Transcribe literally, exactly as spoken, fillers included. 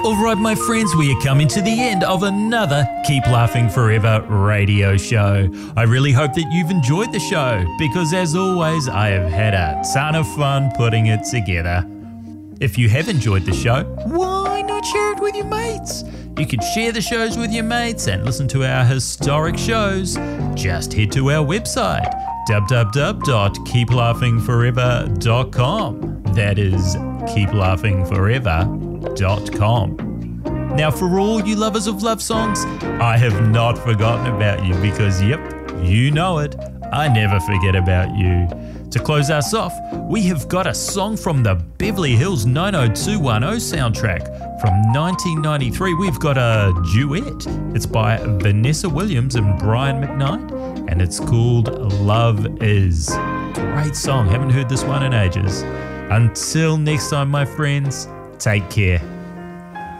Alright my friends, we are coming to the end of another Keep Laughing Forever radio show. I really hope that you've enjoyed the show because as always I have had a ton of fun putting it together. If you have enjoyed the show, why not share it with your mates? You can share the shows with your mates and listen to our historic shows. Just head to our website w w w dot keep laughing forever dot com. That is keep laughing forever dot com. Now for all you lovers of love songs, I have not forgotten about you because yep, you know it, I never forget about you. To close us off, we have got a song from the Beverly Hills nine oh two one oh soundtrack from nineteen ninety-three. We've got a duet. It's by Vanessa Williams and Brian McKnight and it's called Love Is. Great song, haven't heard this one in ages. Until next time my friends, take care.